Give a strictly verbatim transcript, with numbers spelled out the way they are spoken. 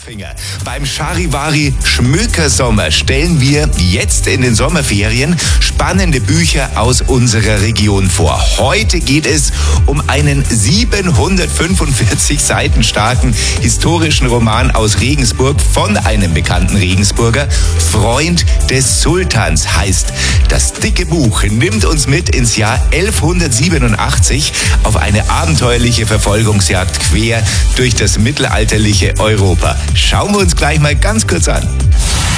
Finger. Beim Charivari Schmökersommer stellen wir jetzt in den Sommerferien spannende Bücher aus unserer Region vor. Heute geht es um einen siebenhundertfünfundvierzig Seiten starken historischen Roman aus Regensburg von einem bekannten Regensburger. Freund des Sultans heißt das dicke Buch, nimmt uns mit ins Jahr elfhundertsiebenundachtzig auf eine abenteuerliche Verfolgungsjagd quer durch das mittelalterliche Europa. Schauen wir uns gleich mal ganz kurz an.